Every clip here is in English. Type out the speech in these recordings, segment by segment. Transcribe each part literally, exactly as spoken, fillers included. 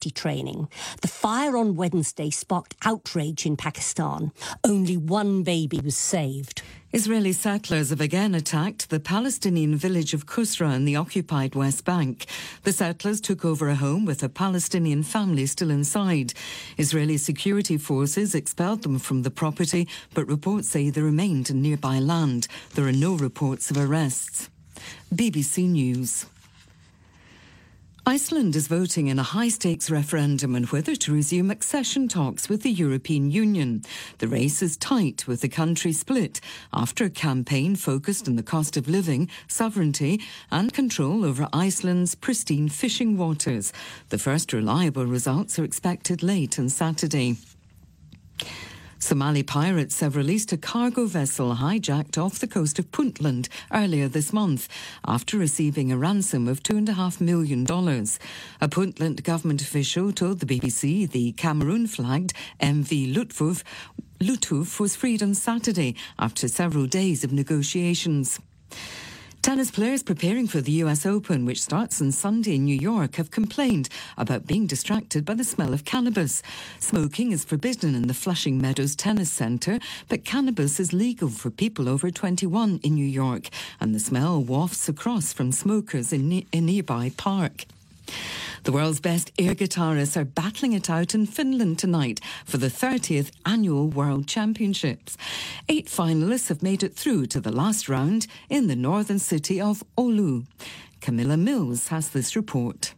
security training. The fire on Wednesday sparked outrage in Pakistan. Only one baby was saved. Israeli settlers have again attacked the Palestinian village of Kusra in the occupied West Bank. The settlers took over a home with a Palestinian family still inside. Israeli security forces expelled them from the property, but reports say they remained in nearby land. There are no reports of arrests. B B C News. Iceland is voting in a high-stakes referendum on whether to resume accession talks with the European Union. The race is tight, with the country split after a campaign focused on the cost of living, sovereignty and control over Iceland's pristine fishing waters. The first reliable results are expected late on Saturday. Somali pirates have released a cargo vessel hijacked off the coast of Puntland earlier this month after receiving a ransom of two point five million dollars. A Puntland government official told the B B C the Cameroon-flagged M V Lutfuf, Lutfuf was freed on Saturday after several days of negotiations. Tennis players preparing for the U S Open, which starts on Sunday in New York, have complained about being distracted by the smell of cannabis. Smoking is forbidden in the Flushing Meadows Tennis Centre, but cannabis is legal for people over twenty-one in New York, and the smell wafts across from smokers in ne- a nearby park. The world's best air guitarists are battling it out in Finland tonight for the thirtieth annual World Championships. Eight finalists have made it through to the last round in the northern city of Oulu. Camilla Mills has this report.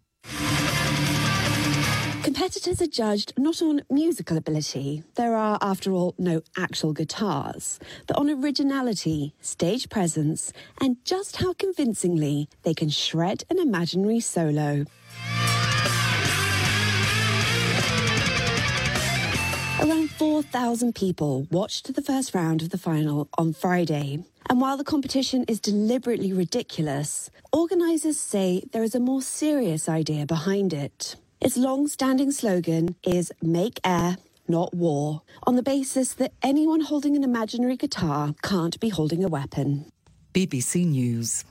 Competitors are judged not on musical ability, there are, after all, no actual guitars, but on originality, stage presence, and just how convincingly they can shred an imaginary solo. Around four thousand people watched the first round of the final on Friday. And while the competition is deliberately ridiculous, organisers say there is a more serious idea behind it. Its long-standing slogan is "Make air, not war," on the basis that anyone holding an imaginary guitar can't be holding a weapon. B B C News.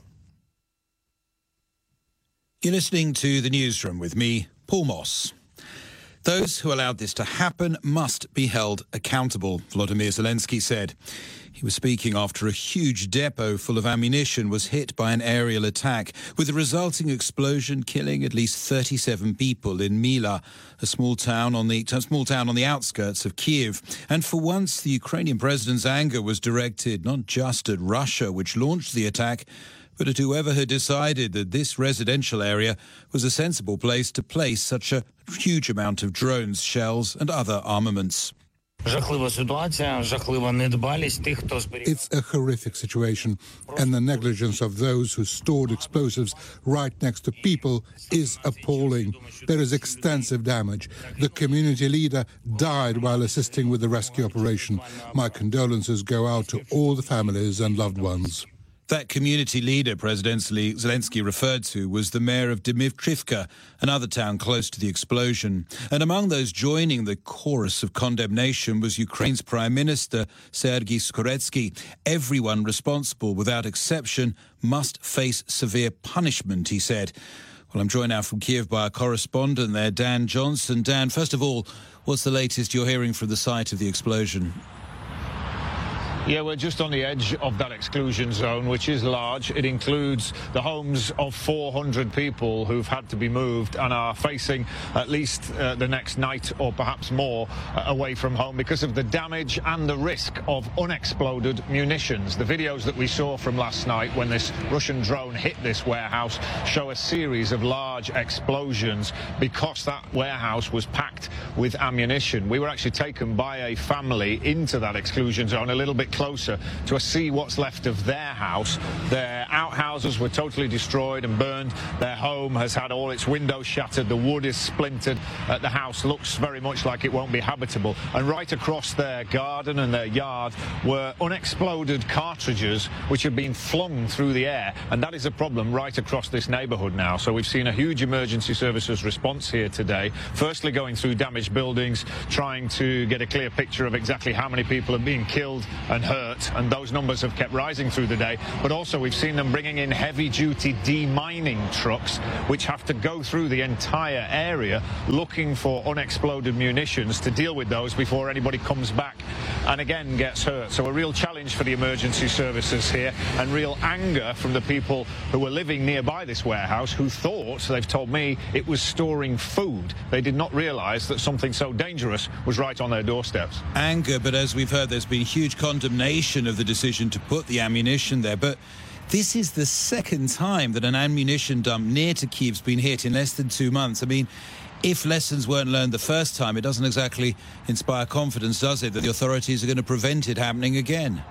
You're listening to The Newsroom with me, Paul Moss. Those who allowed this to happen must be held accountable, Volodymyr Zelensky said. He was speaking after a huge depot full of ammunition was hit by an aerial attack, with the resulting explosion killing at least thirty-seven people in Mila, a small town on the a small town on the outskirts of Kiev. And for once, the Ukrainian president's anger was directed not just at Russia, which launched the attack, but at whoever had decided that this residential area was a sensible place to place such a huge amount of drones, shells and other armaments. It's a horrific situation, and the negligence of those who stored explosives right next to people is appalling. There is extensive damage. The community leader died while assisting with the rescue operation. My condolences go out to all the families and loved ones. That community leader President Zelensky referred to was the mayor of Dmitrivka, another town close to the explosion. And among those joining the chorus of condemnation was Ukraine's Prime Minister, Sergei Skoretsky. Everyone responsible, without exception, must face severe punishment, he said. Well, I'm joined now from Kiev by our correspondent there, Dan Johnson. Dan, first of all, what's the latest you're hearing from the site of the explosion? Yeah, we're just on the edge of that exclusion zone, which is large. It includes the homes of four hundred people who've had to be moved and are facing at least uh, the next night or perhaps more uh, away from home because of the damage and the risk of unexploded munitions. The videos that we saw from last night when this Russian drone hit this warehouse show a series of large explosions because that warehouse was packed with ammunition. We were actually taken by a family into that exclusion zone a little bit closer to see what's left of their house. Their outhouses were totally destroyed and burned. Their home has had all its windows shattered. The wood is splintered. Uh, the house looks very much like it won't be habitable. And right across their garden and their yard were unexploded cartridges which have been flung through the air. And that is a problem right across this neighbourhood now. So we've seen a huge emergency services response here today. Firstly, going through damaged buildings, trying to get a clear picture of exactly how many people have been killed and hurt, and those numbers have kept rising through the day. But also we've seen them and bringing in heavy-duty demining trucks, which have to go through the entire area looking for unexploded munitions to deal with those before anybody comes back and again gets hurt. So a real challenge for the emergency services here, and real anger from the people who were living nearby this warehouse, who thought, they've told me, it was storing food. They did not realise that something so dangerous was right on their doorsteps. Anger, but as we've heard, there's been huge condemnation of the decision to put the ammunition there. But this is the second time that an ammunition dump near to Kyiv's been hit in less than two months. I mean, if lessons weren't learned the first time, it doesn't exactly inspire confidence, does it, that the authorities are going to prevent it happening again?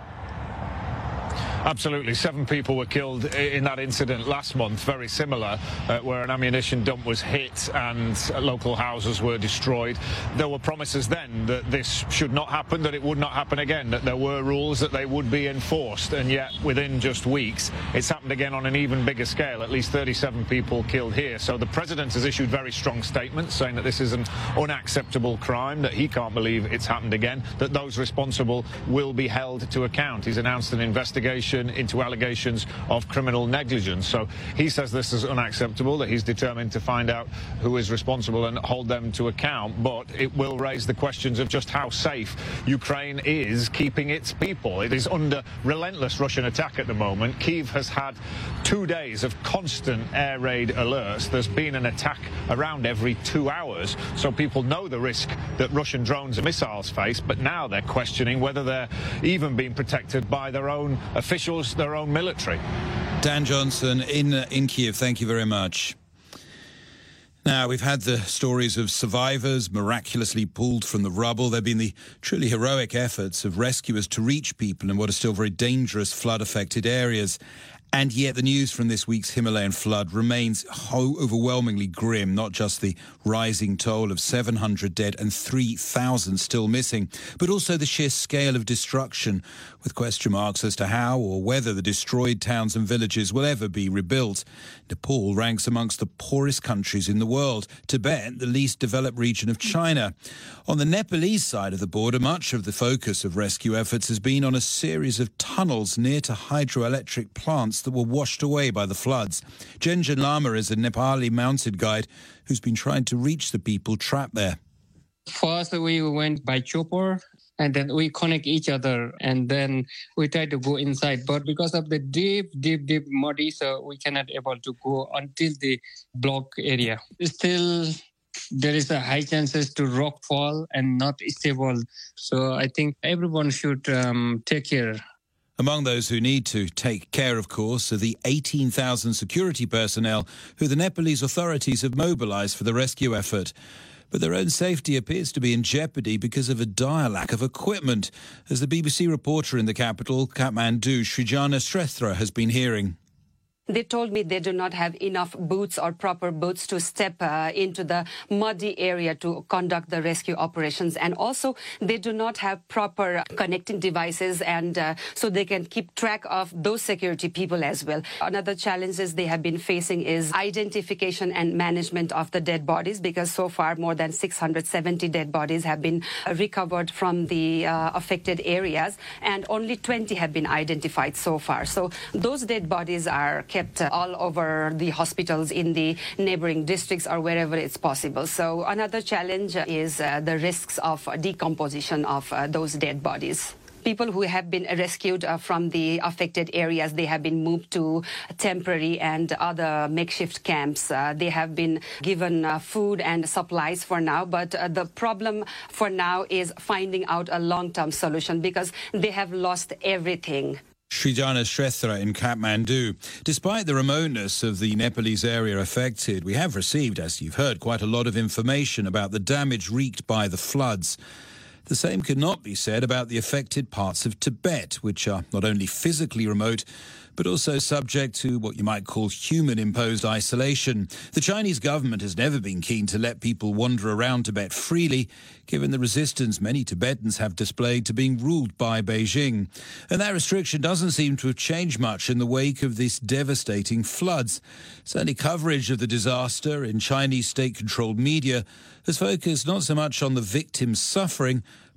Absolutely. Seven people were killed in that incident last month, very similar, uh, where an ammunition dump was hit and local houses were destroyed. There were promises then that this should not happen, that it would not happen again, that there were rules, that they would be enforced, and yet within just weeks it's happened again on an even bigger scale. At least thirty-seven people killed here. So the President has issued very strong statements saying that this is an unacceptable crime, that he can't believe it's happened again, that those responsible will be held to account. He's announced an investigation into allegations of criminal negligence. So he says this is unacceptable, that he's determined to find out who is responsible and hold them to account. But it will raise the questions of just how safe Ukraine is keeping its people. It is under relentless Russian attack at the moment. Kyiv has had two days of constant air raid alerts. There's been an attack around every two hours. So people know the risk that Russian drones and missiles face, but now they're questioning whether they're even being protected by their own officials, their own military. Dan Johnson in uh, in Kyiv, thank you very much. Now, we've had the stories of survivors miraculously pulled from the rubble. There have been the truly heroic efforts of rescuers to reach people in what are still very dangerous flood-affected areas. And yet the news from this week's Himalayan flood remains ho- overwhelmingly grim, not just the rising toll of seven hundred dead and three thousand still missing, but also the sheer scale of destruction, with question marks as to how or whether the destroyed towns and villages will ever be rebuilt. Nepal ranks amongst the poorest countries in the world, Tibet the least developed region of China. On the Nepalese side of the border, much of the focus of rescue efforts has been on a series of tunnels near to hydroelectric plants that were washed away by the floods. Jenjen Lama is a Nepali mountain guide who's been trying to reach the people trapped there. First, we went by chopper, and then we connect each other, and then we try to go inside. But because of the deep, deep, deep muddy, so we cannot able to go until the block area. Still, there is a high chances to rock fall and not stable. So I think everyone should um, take care. Among those who need to take care, of course, are the eighteen thousand security personnel who the Nepalese authorities have mobilised for the rescue effort. But their own safety appears to be in jeopardy because of a dire lack of equipment, as the B B C reporter in the capital, Kathmandu, Srijana Shrestha, has been hearing. They told me they do not have enough boots or proper boots to step uh, into the muddy area to conduct the rescue operations. And also, they do not have proper connecting devices, and uh, so they can keep track of those security people as well. Another challenges they have been facing is identification and management of the dead bodies, because so far more than six hundred seventy dead bodies have been uh, recovered from the uh, affected areas, and only twenty have been identified so far. So those dead bodies are kept all over the hospitals in the neighboring districts or wherever it's possible. So another challenge is uh, the risks of decomposition of uh, those dead bodies. People who have been rescued uh, from the affected areas, they have been moved to temporary and other makeshift camps. Uh, they have been given uh, food and supplies for now, but uh, the problem for now is finding out a long-term solution, because they have lost everything. Srijana Shrestha in Kathmandu. Despite the remoteness of the Nepalese area affected, we have received, as you've heard, quite a lot of information about the damage wreaked by the floods. The same could not be said about the affected parts of Tibet, which are not only physically remote, but also subject to what you might call human-imposed isolation. The Chinese government has never been keen to let people wander around Tibet freely, given the resistance many Tibetans have displayed to being ruled by Beijing. And that restriction doesn't seem to have changed much in the wake of these devastating floods. Certainly coverage of the disaster in Chinese state-controlled media has focused not so much on the victims' suffering,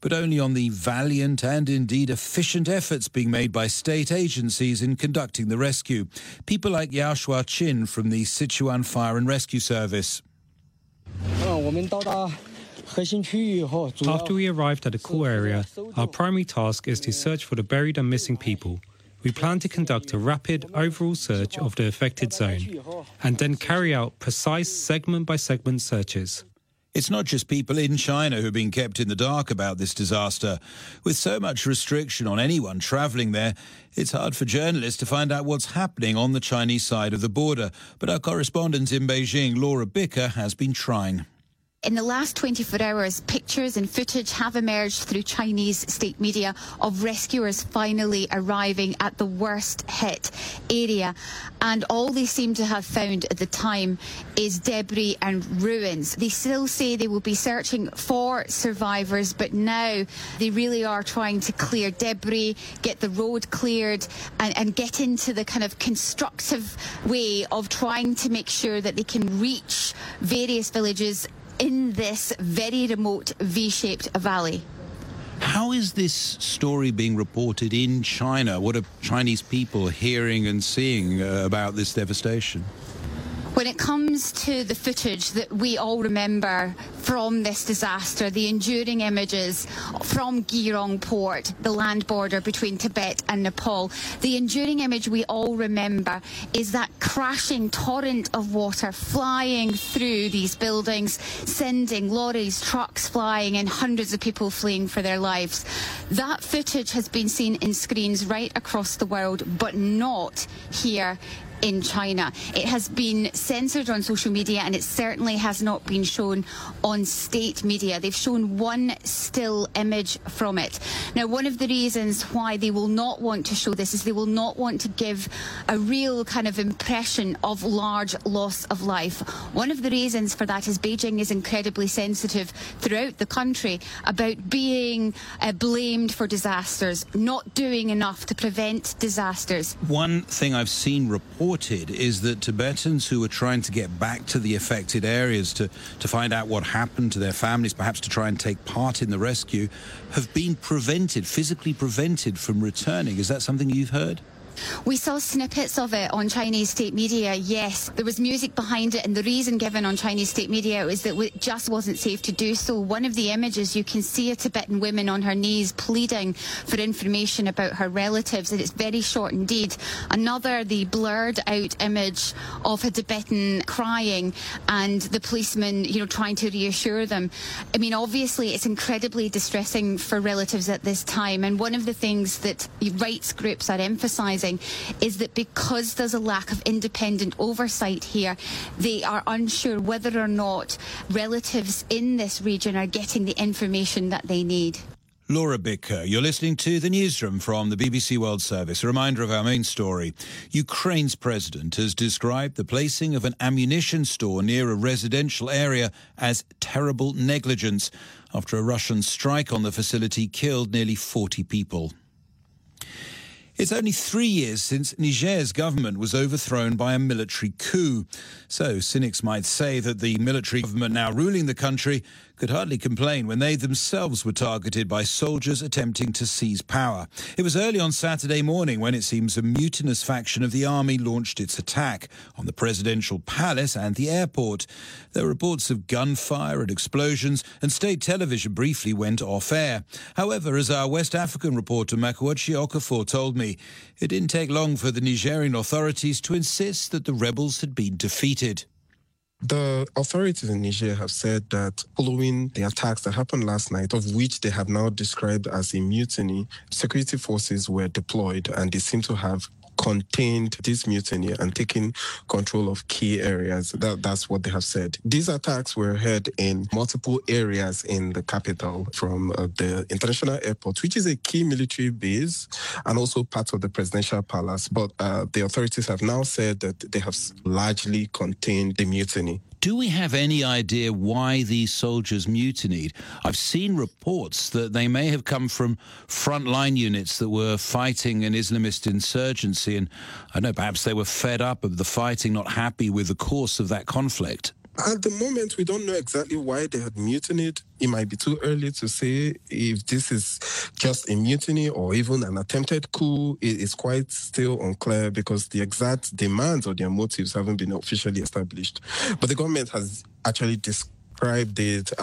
but only on the valiant and indeed efficient efforts being made by state agencies in conducting the rescue. People like Yao Shua Chin from the Sichuan Fire and Rescue Service. After we arrived at the core area, our primary task is to search for the buried and missing people. We plan to conduct a rapid overall search of the affected zone and then carry out precise segment-by-segment searches. It's not just people in China who are being kept in the dark about this disaster. With so much restriction on anyone travelling there, it's hard for journalists to find out what's happening on the Chinese side of the border. But our correspondent in Beijing, Laura Bicker, has been trying. In the last twenty-four hours, pictures and footage have emerged through Chinese state media of rescuers finally arriving at the worst hit area. And all they seem to have found at the time is debris and ruins. They still say they will be searching for survivors, but now they really are trying to clear debris, get the road cleared, and, and get into the kind of constructive way of trying to make sure that they can reach various villages in this very remote V-shaped valley. How is this story being reported in China? What are Chinese people hearing and seeing uh, about this devastation? When it comes to the footage that we all remember from this disaster, the enduring images from Girong Port, the land border between Tibet and Nepal, the enduring image we all remember is that crashing torrent of water flying through these buildings, sending lorries, trucks flying, and hundreds of people fleeing for their lives. That footage has been seen in screens right across the world, but not here in China. It has been censored on social media, and it certainly has not been shown on state media. They've shown one still image from it. Now, one of the reasons why they will not want to show this is they will not want to give a real kind of impression of large loss of life. One of the reasons for that is Beijing is incredibly sensitive throughout the country about being uh, blamed for disasters, not doing enough to prevent disasters. One thing I've seen reported is that Tibetans who were trying to get back to the affected areas to, to find out what happened to their families, perhaps to try and take part in the rescue, have been prevented, physically prevented from returning. Is that something you've heard? We saw snippets of it on Chinese state media, yes. There was music behind it, and the reason given on Chinese state media was that it just wasn't safe to do so. One of the images, you can see a Tibetan woman on her knees pleading for information about her relatives, and it's very short indeed. Another, the blurred out image of a Tibetan crying and the policeman, you know, trying to reassure them. I mean, obviously, it's incredibly distressing for relatives at this time, and one of the things that rights groups are emphasising is that because there's a lack of independent oversight here, they are unsure whether or not relatives in this region are getting the information that they need. Laura Bicker, you're listening to the newsroom from the B B C World Service. A reminder of our main story. Ukraine's president has described the placing of an ammunition store near a residential area as terrible negligence after a Russian strike on the facility killed nearly forty people. It's only three years since Niger's government was overthrown by a military coup. So cynics might say that the military government now ruling the country could hardly complain when they themselves were targeted by soldiers attempting to seize power. It was early on Saturday morning when it seems a mutinous faction of the army launched its attack on the presidential palace and the airport. There were reports of gunfire and explosions, and state television briefly went off-air. However, as our West African reporter Makwachi Okafor told me, it didn't take long for the Nigerian authorities to insist that the rebels had been defeated. The authorities in Niger have said that following the attacks that happened last night, of which they have now described as a mutiny, security forces were deployed and they seem to have contained this mutiny and taken control of key areas. That, that's what they have said. These attacks were heard in multiple areas in the capital, from uh, the international airport, which is a key military base, and also part of the presidential palace. But uh, the authorities have now said that they have largely contained the mutiny. Do we have any idea why these soldiers mutinied? I've seen reports that they may have come from frontline units that were fighting an Islamist insurgency, and I don't know, perhaps they were fed up of the fighting, not happy with the course of that conflict. At the moment, we don't know exactly why they had mutinied. It might be too early to say if this is just a mutiny or even an attempted coup. It is quite still unclear because the exact demands or their motives haven't been officially established. But the government has actually described it